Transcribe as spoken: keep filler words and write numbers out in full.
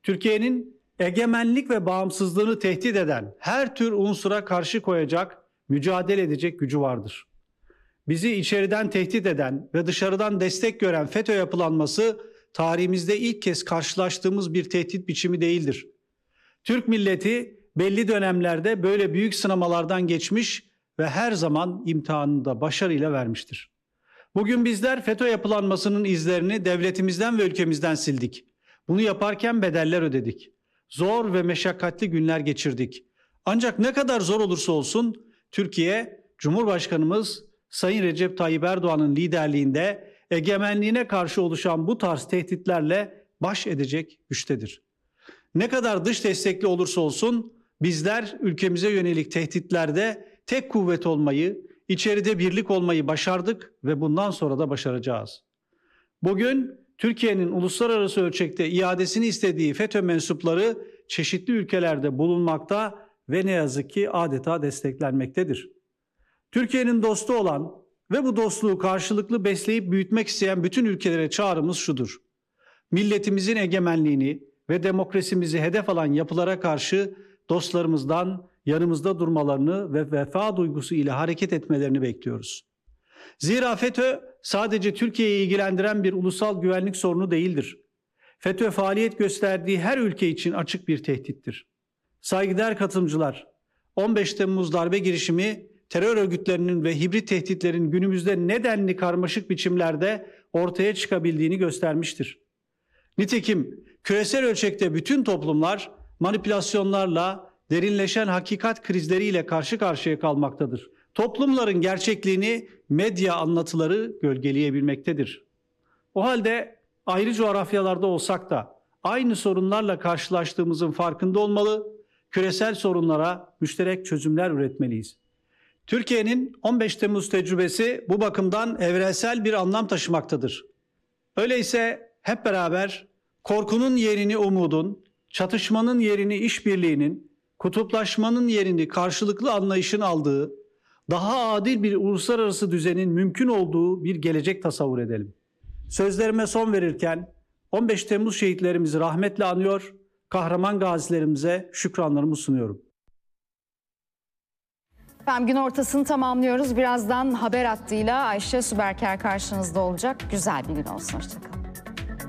Türkiye'nin egemenlik ve bağımsızlığını tehdit eden her tür unsura karşı koyacak, mücadele edecek gücü vardır. Bizi içeriden tehdit eden ve dışarıdan destek gören FETÖ yapılanması tarihimizde ilk kez karşılaştığımız bir tehdit biçimi değildir. Türk milleti belli dönemlerde böyle büyük sınamalardan geçmiş ve her zaman imtihanını da başarıyla vermiştir. Bugün bizler FETÖ yapılanmasının izlerini devletimizden ve ülkemizden sildik. Bunu yaparken bedeller ödedik. Zor ve meşakkatli günler geçirdik. Ancak ne kadar zor olursa olsun Türkiye, Cumhurbaşkanımız Sayın Recep Tayyip Erdoğan'ın liderliğinde egemenliğine karşı oluşan bu tarz tehditlerle baş edecek güçtedir. Ne kadar dış destekli olursa olsun bizler ülkemize yönelik tehditlerde tek kuvvet olmayı, içeride birlik olmayı başardık ve bundan sonra da başaracağız. Bugün Türkiye'nin uluslararası ölçekte iadesini istediği FETÖ mensupları çeşitli ülkelerde bulunmakta ve ne yazık ki adeta desteklenmektedir. Türkiye'nin dostu olan ve bu dostluğu karşılıklı besleyip büyütmek isteyen bütün ülkelere çağrımız şudur: milletimizin egemenliğini ve demokrasimizi hedef alan yapılara karşı dostlarımızdan yanımızda durmalarını ve vefa duygusu ile hareket etmelerini bekliyoruz. Zira FETÖ sadece Türkiye'yi ilgilendiren bir ulusal güvenlik sorunu değildir. FETÖ faaliyet gösterdiği her ülke için açık bir tehdittir. Saygıdeğer katılımcılar, on beş Temmuz darbe girişimi terör örgütlerinin ve hibrit tehditlerin günümüzde nedenli karmaşık biçimlerde ortaya çıkabildiğini göstermiştir. Nitekim küresel ölçekte bütün toplumlar manipülasyonlarla, derinleşen hakikat krizleriyle karşı karşıya kalmaktadır. Toplumların gerçekliğini medya anlatıları gölgeleyebilmektedir. O halde ayrı coğrafyalarda olsak da aynı sorunlarla karşılaştığımızın farkında olmalı, küresel sorunlara müşterek çözümler üretmeliyiz. Türkiye'nin on beş Temmuz tecrübesi bu bakımdan evrensel bir anlam taşımaktadır. Öyleyse hep beraber korkunun yerini umudun, çatışmanın yerini işbirliğinin, kutuplaşmanın yerini karşılıklı anlayışın aldığı, daha adil bir uluslararası düzenin mümkün olduğu bir gelecek tasavvur edelim. Sözlerime son verirken on beş Temmuz şehitlerimizi rahmetle anıyor, kahraman gazilerimize şükranlarımı sunuyorum. Efendim, gün ortasını tamamlıyoruz. Birazdan haber hattıyla Ayşe Süberker karşınızda olacak. Güzel bir gün olsun. Hoşçakalın.